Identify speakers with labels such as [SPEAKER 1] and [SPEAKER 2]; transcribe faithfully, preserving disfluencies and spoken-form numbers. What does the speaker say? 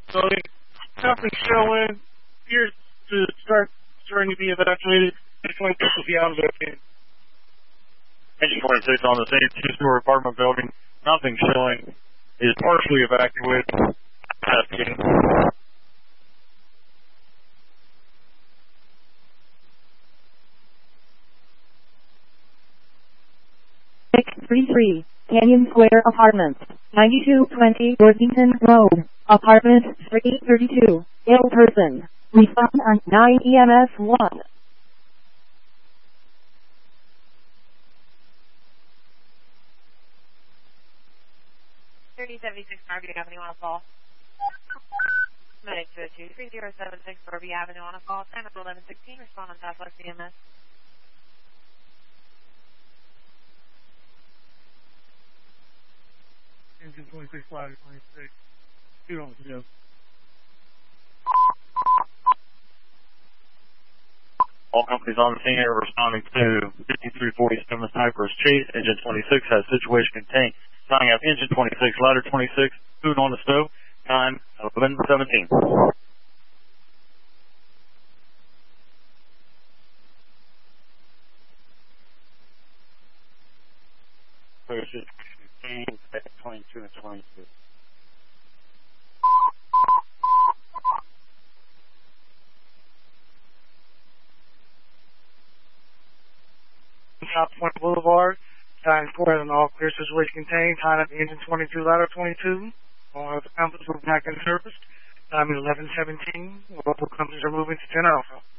[SPEAKER 1] So nothing showing. Appears to start starting to be evacuated. Engine twenty-six will be out of there.
[SPEAKER 2] Engine twenty-six on the same two-story apartment building. Nothing showing. Is partially evacuated. Testing.
[SPEAKER 3] six three three Canyon Square Apartments, ninety-two twenty Worthington Road, Apartment three thirty-two, ill person. Respond on nine E M S one.
[SPEAKER 4] thirty seventy-six Norby Avenue on a call. Medic two two three zero seven six Norby Avenue on a call. Time is eleven sixteen. Respond on Southwest E M S.
[SPEAKER 1] Engine twenty-six, ladder twenty-six. Two on the
[SPEAKER 2] All companies on the scene are responding to fifty-three forty-seven Cypress Chase. Engine twenty-six has situation contained. Tying up engine twenty-six, ladder twenty-six, food on the stove. Time eleven seventeen.
[SPEAKER 1] twenty-two and twenty-two. South Point Boulevard, time four and all clear situation contained. Time up engine twenty-two, ladder twenty-two. All other companies will be back in service. Time is eleven seventeen. Local companies are moving to ten Alpha.